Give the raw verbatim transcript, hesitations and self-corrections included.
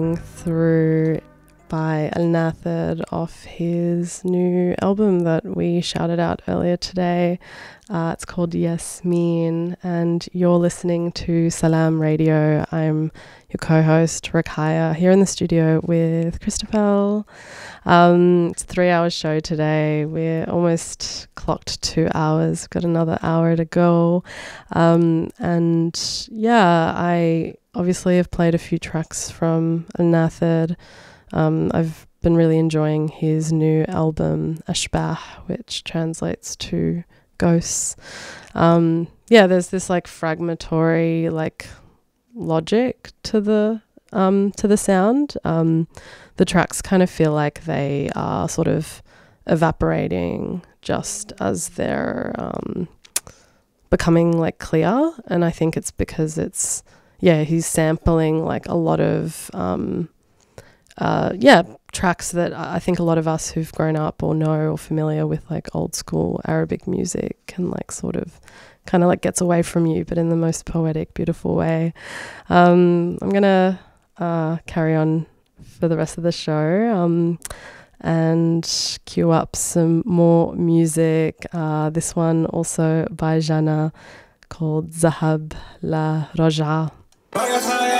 through by Al Nathid off his new album that we shouted out earlier today. Uh, it's called Yasmin, and you're listening to Salam Radio. I'm your co-host, Rakaya, here in the studio with Christopher. Um, it's a three-hour show today. We're almost clocked two hours. Got another hour to go. Um, and yeah, I obviously have played a few tracks from Al Nathid. Um, I've been really enjoying his new album, Ashbah, which translates to ghosts. Um, yeah, there's this like fragmentary like logic to the um, to the sound. Um, the tracks kind of feel like they are sort of evaporating just as they're um, becoming like clear, and I think it's because it's yeah he's sampling like a lot of um, Uh, yeah, tracks that I think a lot of us who've grown up or know or familiar with like old school Arabic music and like sort of kind of like gets away from you, but in the most poetic, beautiful way. Um, I'm going to uh, carry on for the rest of the show um, and cue up some more music. Uh, this one also by Jana called Zahab La Raja.